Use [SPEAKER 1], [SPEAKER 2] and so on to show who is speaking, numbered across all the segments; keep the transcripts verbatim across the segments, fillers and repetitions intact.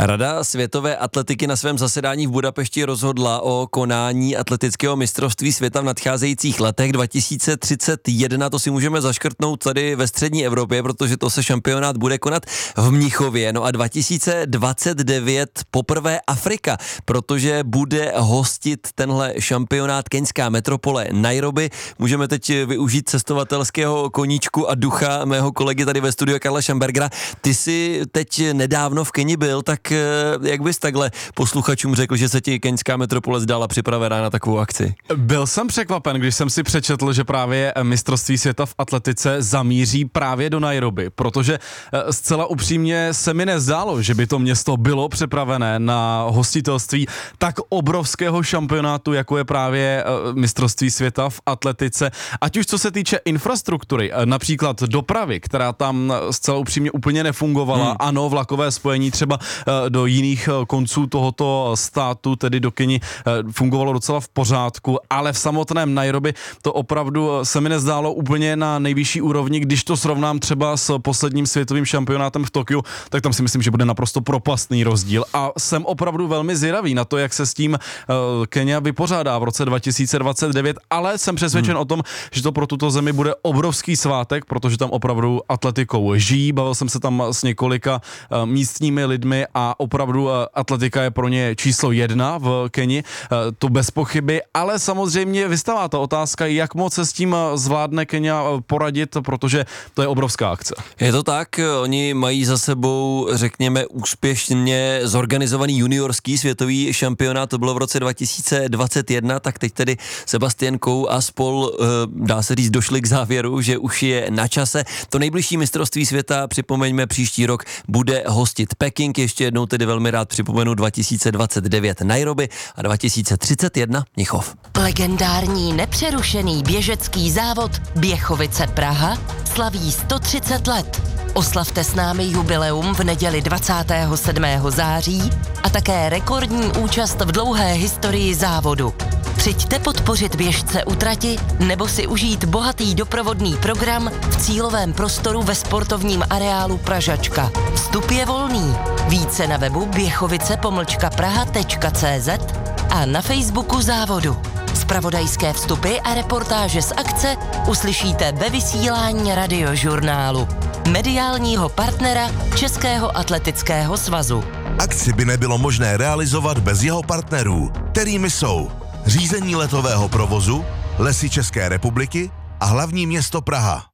[SPEAKER 1] Rada světové atletiky na svém zasedání v Budapešti rozhodla o konání atletického mistrovství světa v nadcházejících letech dva tisíce třicet jedna. To si můžeme zaškrtnout tady ve střední Evropě, protože to se šampionát bude konat v Mnichově. No a dva tisíce dvacet devět poprvé Afrika, protože bude hostit tenhle šampionát keňská metropole Nairobi. Můžeme teď využít cestovatelského koníčku a ducha mého kolegy tady ve studiu Karla Šambergera. Ty jsi teď nedávno v Keni byl, tak jak bys takhle posluchačům řekl, že se ti keňská metropole zdála připravená na takovou akci?
[SPEAKER 2] Byl jsem překvapen, když jsem si přečetl, že právě mistrovství světa v atletice zamíří právě do Nairobi, protože zcela upřímně se mi nezdálo, že by to město bylo připravené na hostitelství tak obrovského šampionátu, jako je právě mistrovství světa v atletice. Ať už co se týče infrastruktury, například dopravy, která tam zcela upřímně úplně nefungovala. Hmm. Ano, vlakové spojení třeba do jiných konců tohoto státu, tedy do Keni, fungovalo docela v pořádku, ale v samotném Nairobi to opravdu se mi nezdálo úplně na nejvyšší úrovni. Když to srovnám třeba s posledním světovým šampionátem v Tokiu, tak tam si myslím, že bude naprosto propastný rozdíl a jsem opravdu velmi zvědavý na to, jak se s tím Kenia vypořádá v roce dva tisíce dvacet devět, ale jsem přesvědčen hmm. o tom, že to pro tuto zemi bude obrovský svátek, protože tam opravdu atletikou žijí. Bavil jsem se tam s několika místními lidmi a opravdu atletika je pro ně číslo jedna v Keni, to bez pochyby, ale samozřejmě vystává ta otázka, jak moc se s tím zvládne Kenia poradit, protože to je obrovská akce.
[SPEAKER 1] Je to tak, oni mají za sebou, řekněme, úspěšně zorganizovaný juniorský světový šampionát, to bylo v roce dva tisíce dvacet jedna, tak teď tedy Sebastian Coe a spol, dá se říct, došli k závěru, že už je na čase. To nejbližší mistrovství světa, připomeňme, příští rok bude hostit Peking, ještě jednou tedy velmi rád připomenu dva tisíce dvacet devět Nairobi a dva tisíce třicet jedna Mnichov.
[SPEAKER 3] Legendární nepřerušený běžecký závod Běchovice Praha slaví sto třicet let. Oslavte s námi jubileum v neděli dvacátého sedmého září a také rekordní účast v dlouhé historii závodu. Přijďte podpořit běžce u trati nebo si užít bohatý doprovodný program v cílovém prostoru ve sportovním areálu Pražačka. Vstup je volný. Více na webu běchovice pomlčka praha tečka cé zet a na Facebooku závodu. Zpravodajské vstupy a reportáže z akce uslyšíte ve vysílání Radiožurnálu, mediálního partnera Českého atletického svazu.
[SPEAKER 4] Akci by nebylo možné realizovat bez jeho partnerů, kterými jsou Řízení letového provozu, Lesy České republiky a hlavní město Praha.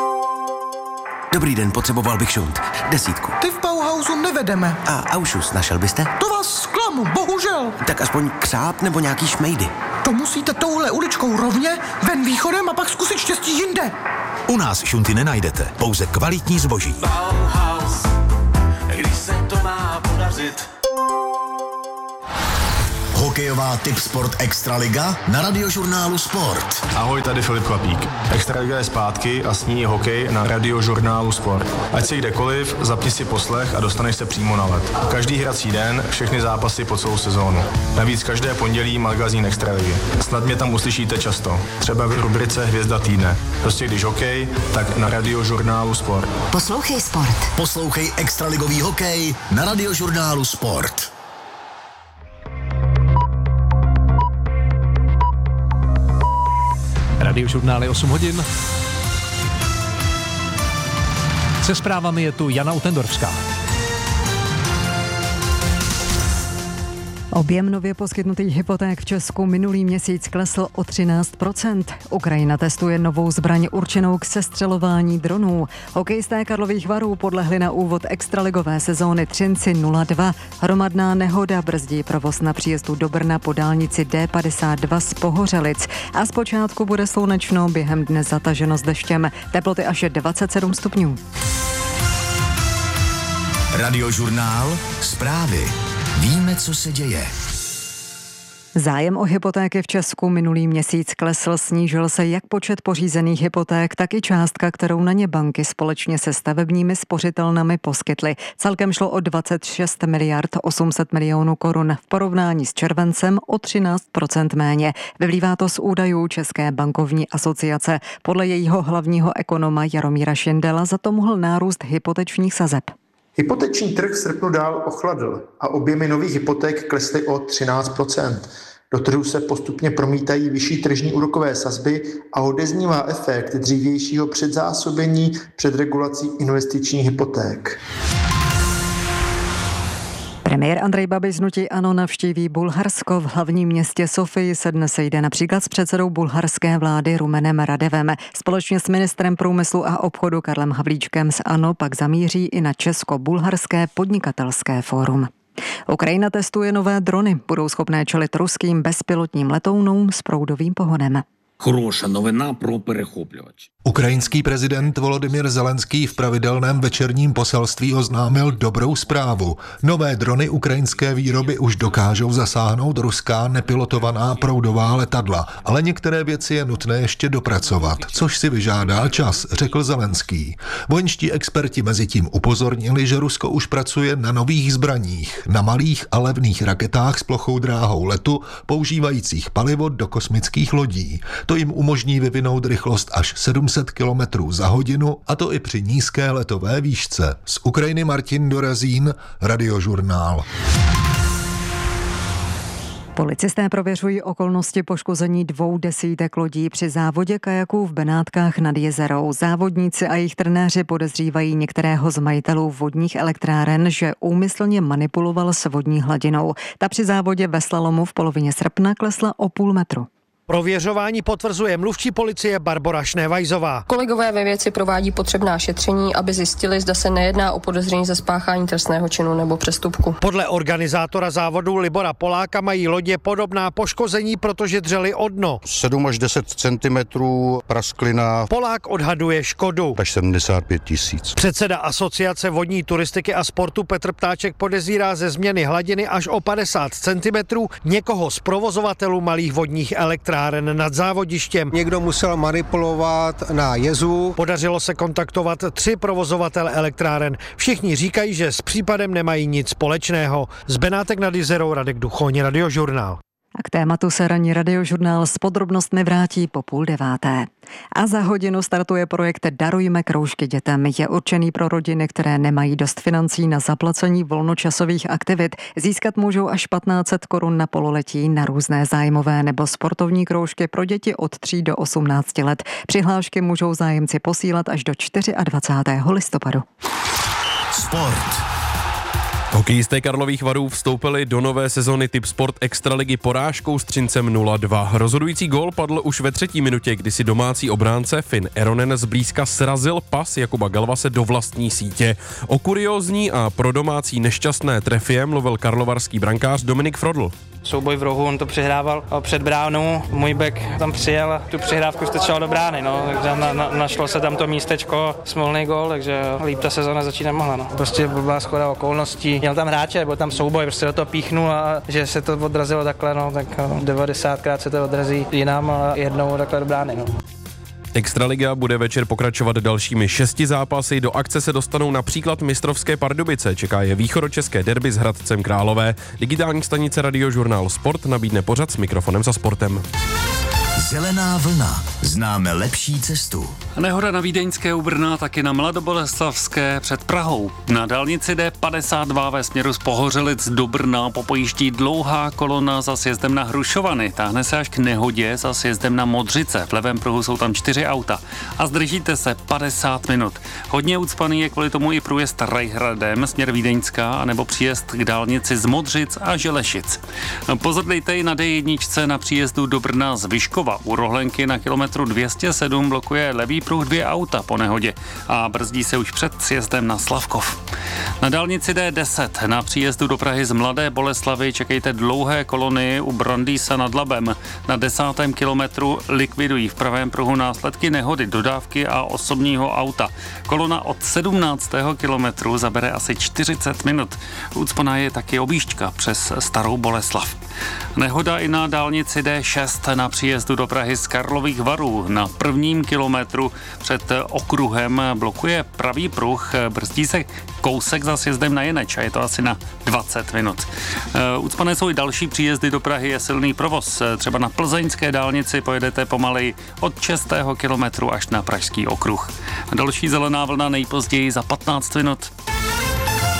[SPEAKER 5] Dobrý den, potřeboval bych šunt. Desítku.
[SPEAKER 6] Ty v Bauhausu nevedeme.
[SPEAKER 5] A Aušus našel byste?
[SPEAKER 6] To vás zklamu, bohužel.
[SPEAKER 5] Tak aspoň křáp nebo nějaký šmejdy.
[SPEAKER 6] To musíte touhle uličkou rovně, ven východem a pak zkusit štěstí jinde.
[SPEAKER 7] U nás šunty nenajdete, pouze kvalitní zboží.
[SPEAKER 8] Bauhaus, když se to má podařit.
[SPEAKER 7] Hokejová Tipsport Extraliga na Radiožurnálu Sport.
[SPEAKER 9] Ahoj, tady Filip Chlapík. Extraliga je zpátky a s ní hokej na Radiožurnálu Sport. Ať si kdekoliv, zapni si poslech a dostaneš se přímo na led. Každý hrací den, všechny zápasy po celou sezónu. Navíc každé pondělí magazín Extraligy. Snad mě tam uslyšíte často. Třeba v rubrice Hvězda týdne. Prostě když hokej, tak na Radiožurnálu Sport.
[SPEAKER 3] Poslouchej sport.
[SPEAKER 7] Poslouchej extraligový hokej na Radiožurnálu Sport.
[SPEAKER 10] Radiožurnál je osm hodin. Se zprávami je tu Jana Utendorfská.
[SPEAKER 11] Objem nově poskytnutých hypoték v Česku minulý měsíc klesl o třináct procent. Ukrajina testuje novou zbraň určenou k sestřelování dronů. Hokejisté Karlových Varů podlehli na úvod extraligové sezóny Třinci nula dva. Hromadná nehoda brzdí provoz na příjezdu do Brna po dálnici D padesát dva z Pohořelic. A zpočátku bude slunečno, během dne zataženo s deštěm. Teploty až dvacet sedm stupňů.
[SPEAKER 7] Radiožurnál, zprávy. Víme, co se děje.
[SPEAKER 11] Zájem o hypotéky v Česku minulý měsíc klesl, snížil se jak počet pořízených hypoték, tak i částka, kterou na ně banky společně se stavebními spořitelnami poskytly. Celkem šlo o dvacet šest miliard osm set milionů korun, v porovnání s červencem o třináct procent méně. Vyplývá to z údajů České bankovní asociace. Podle jejího hlavního ekonoma Jaromíra Šindela za to mohl nárůst hypotečních sazeb.
[SPEAKER 12] Hypoteční trh v srpnu dál ochladl a objemy nových hypoték klesly o třináct procent. Do trhu se postupně promítají vyšší tržní úrokové sazby a odeznívá efekt dřívějšího předzásobení před regulací investičních hypoték.
[SPEAKER 11] Premiér Andrej Babiš z hnutí ANO navštíví Bulharsko. V hlavním městě Sofii se dnes sejde například s předsedou bulharské vlády Rumenem Radevem. Společně s ministrem průmyslu a obchodu Karlem Havlíčkem z ANO pak zamíří i na česko-bulharské podnikatelské fórum. Ukrajina testuje nové drony. Budou schopné čelit ruským bezpilotním letounům s proudovým pohonem.
[SPEAKER 13] Хороша новина про перехоплювач.
[SPEAKER 14] Ukrajinský prezident Volodymyr Zelenský v pravidelném večerním poselství oznámil dobrou zprávu. Nové drony ukrajinské výroby už dokážou zasáhnout ruská nepilotovaná proudová letadla, ale některé věci je nutné ještě dopracovat, což si vyžádá čas, řekl Zelenský. Vojenští experti mezitím upozornili, že Rusko už pracuje na nových zbraních, na malých a levných raketách s plochou dráhou letu, používajících palivo do kosmických lodí. To jim umožní vyvinout rychlost až sedm set kilometrů za hodinu, a to i při nízké letové výšce. Z Ukrajiny Martin Dorazín, Radiožurnál.
[SPEAKER 11] Policisté prověřují okolnosti poškození dvou desítek lodí při závodě kajaků v Benátkách nad Jezerou. Závodníci a jejich trenéři podezřívají některého z majitelů vodních elektráren, že úmyslně manipuloval s vodní hladinou. Ta při závodě ve slalomu v polovině srpna klesla o půl metru.
[SPEAKER 15] Prověřování potvrzuje mluvčí policie Barbora Šnévajzová.
[SPEAKER 16] Kolegové ve věci provádí potřebná šetření, aby zjistili, zda se nejedná o podezření ze spáchání trestného činu nebo přestupku.
[SPEAKER 15] Podle organizátora závodu Libora Poláka mají lodě podobná poškození, protože dřely o dno.
[SPEAKER 17] sedm až deset centimetrů prasklina.
[SPEAKER 15] Polák odhaduje škodu
[SPEAKER 17] až sedmdesát pět tisíc.
[SPEAKER 15] Předseda Asociace vodní turistiky a sportu Petr Ptáček podezírá ze změny hladiny až o padesát centimetrů někoho z provozovatelů malých vodních elektráren nad závodištěm.
[SPEAKER 18] Někdo musel manipulovat na jezu.
[SPEAKER 15] Podařilo se kontaktovat tři provozovatele elektráren. Všichni říkají, že s případem nemají nic společného. Z Benátek nad Jezerou Radek Duchoň, Radiožurnál.
[SPEAKER 11] A k tématu se ranní Radiožurnál s podrobnostmi vrátí po půl deváté. A za hodinu startuje projekt Darujme kroužky dětem. Je určený pro rodiny, které nemají dost financí na zaplacení volnočasových aktivit. Získat můžou až patnáct set korun na pololetí na různé zájmové nebo sportovní kroužky pro děti od tří do osmnácti let. Přihlášky můžou zájemci posílat až do dvacátého čtvrtého listopadu.
[SPEAKER 7] Sport.
[SPEAKER 19] Hokejisté Karlových Varů vstoupili do nové sezony Tip Sport Extraligy porážkou s Třincem nula dva. Rozhodující gól padl už ve třetí minutě, kdy si domácí obránce Finn Eronen zblízka srazil pas Jakuba Galvase do vlastní sítě. O kuriózní a pro domácí nešťastné trefě mluvil karlovarský brankář Dominik Frodl.
[SPEAKER 20] Souboj v rohu, on to přihrával před bránou, můj bek tam přijel, tu přihrávku strčal do brány, no, takže na, na, našlo se tam to místečko, smolný gól, takže líp ta sezona začít nemohla, no. Prostě byla shoda okolností, měl tam hráče, byl tam souboj, prostě do toho píchnul a že se to odrazilo takhle, no, tak devadesátkrát se to odrazí jinam a jednou takhle do brány, no.
[SPEAKER 19] Extraliga bude večer pokračovat dalšími šesti zápasy. Do akce se dostanou například mistrovské Pardubice. Čeká je východočeské derby s Hradcem Králové. Digitální stanice Radiožurnál Sport nabídne pořad s mikrofonem za sportem.
[SPEAKER 7] Zelená vlna. Známe lepší cestu.
[SPEAKER 21] Nehoda na Vídeňské u Brna, taky na Mladoboleslavské před Prahou. Na dálnici D padesát dva ve směru z Pohořelic do Brna popojíždí dlouhá kolona za sjezdem na Hrušovany. Táhne se až k nehodě za sjezdem na Modřice. V levém pruhu jsou tam čtyři auta. A zdržíte se padesát minut. Hodně ucpaný je kvůli tomu i průjezd Rajhradem, směr Vídeňská, anebo příjezd k dálnici z Modřic a Želešic. Pozor dejte i na D jedna na příjezdu do Brna z Vyškova. U Rohlenky na kilometru dvě stě sedm blokuje levý pruh dvě auta po nehodě a brzdí se už před sjezdem na Slavkov. Na dálnici D deset na příjezdu do Prahy z Mladé Boleslavi čekejte dlouhé kolony u Brandýsa nad Labem. Na desátém kilometru likvidují v pravém pruhu následky nehody, dodávky a osobního auta. Kolona od sedmnáctého kilometru zabere asi čtyřicet minut. Ucpaná je taky objížďka přes Starou Boleslav. Nehoda i na dálnici D šest na příjezdu do Prahy z Karlových Varů. Na prvním kilometru před okruhem blokuje pravý pruh, brzdí se kousek za sjezdem na Jeneč a je to asi na dvacet minut. Ucpané jsou i další příjezdy do Prahy, je silný provoz. Třeba na plzeňské dálnici pojedete pomalej od šestého kilometru až na pražský okruh. Další zelená vlna nejpozději za patnáct minut.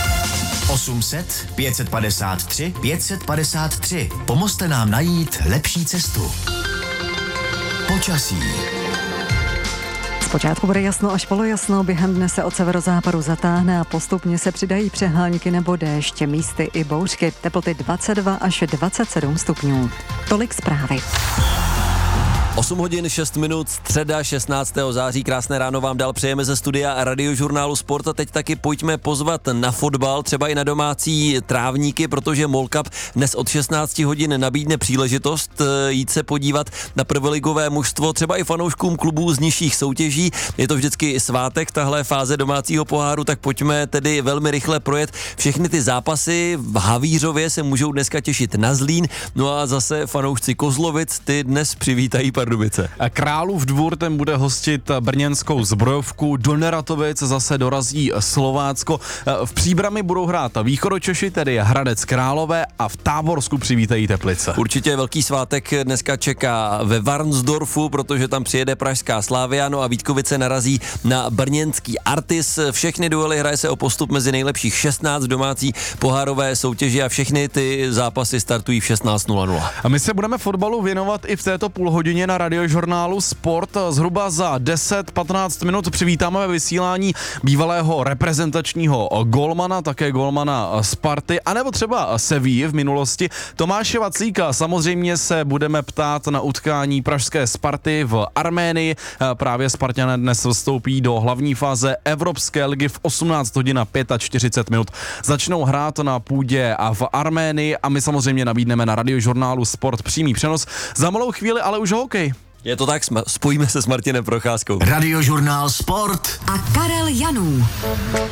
[SPEAKER 7] osm set pět set padesát tři pět set padesát tři. Pomozte nám najít lepší cestu. Počasí.
[SPEAKER 11] Zpočátku bude jasno až polojasno, během dne se od severozápadu zatáhne a postupně se přidají přehánky nebo déšť, místy i bouřky, teploty dvacet dva až dvacet sedm stupňů. Tolik zprávy.
[SPEAKER 1] osm hodin šest minut, středa šestnáctého září, krásné ráno vám dál přejeme ze studia Radiožurnálu Sport a teď taky pojďme pozvat na fotbal, třeba i na domácí trávníky, protože MOL Cup dnes od šestnáct hodin nabídne příležitost jít se podívat na prvoligové mužstvo, třeba i fanouškům klubů z nižších soutěží. Je to vždycky svátek, tahle fáze domácího poháru, tak pojďme tedy velmi rychle projet všechny ty zápasy. V Havířově se můžou dneska těšit na Zlín, no a zase fanoušci Kozlovic, ty dnes přivítají Pardubice.
[SPEAKER 2] Králův Dvůr, ten bude hostit brněnskou Zbrojovku, do Neratovic zase dorazí Slovácko. V Příbrami budou hrát Východočeši, tedy Hradec Králové, a v Táborsku přivítají Teplice.
[SPEAKER 1] Určitě velký svátek dneska čeká ve Varnsdorfu, protože tam přijede pražská Slavia, no a Vítkovice narazí na brněnský Artis. Všechny duely hraje se o postup mezi nejlepších šestnáct domácí pohárové soutěži a všechny ty zápasy startují v šestnáct nula nula.
[SPEAKER 2] A my se budeme fotbalu věnovat i v této půlhodině na Radiožurnálu Sport. Zhruba za deset patnáct minut přivítáme ve vysílání bývalého reprezentačního golmana, také golmana Sparty, anebo třeba Sevilly v minulosti, Tomáše Vaclíka. Samozřejmě se budeme ptát na utkání pražské Sparty v Arménii. Právě Spartané dnes vstoupí do hlavní fáze Evropské ligy v osmnáct hodin a čtyřicet pět minut. Začnou hrát na půdě a v Arménii a my samozřejmě nabídneme na Radiožurnálu Sport přímý přenos. Za malou chvíli ale už hokej.
[SPEAKER 1] Je to tak, spojíme se s Martinem Procházkou.
[SPEAKER 7] Radiožurnál Sport
[SPEAKER 11] a Karel Janů.